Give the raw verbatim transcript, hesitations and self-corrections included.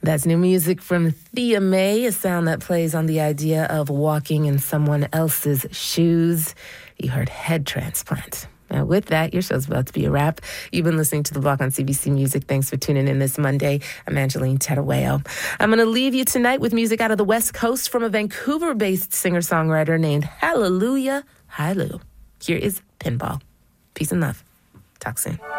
That's new music from Thea Mae, a sound that plays on the idea of walking in someone else's shoes. You heard Head Transplant. Now, with that, your show's about to be a wrap. You've been listening to The Block on C B C Music. Thanks for tuning in this Monday. I'm Angeline Tedaweo. I'm going to leave you tonight with music out of the West Coast from a Vancouver-based singer-songwriter named Hallelujah Hailu. Here is Pinball. Peace and love. Talk soon.